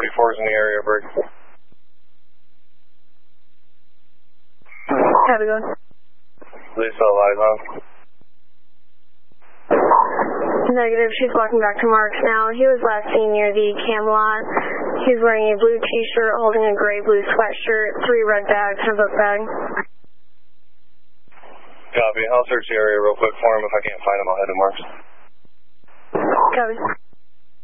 44's in the area, break. Copy, go. Lisa, Liza. Negative, she's walking back to Mark's now. He was last seen near the Camelot. He's wearing a blue t-shirt, holding a gray-blue sweatshirt, 3 red bags, and a book bag. Copy. I'll search the area real quick for him. If I can't find him, I'll head to Mark's. Copy.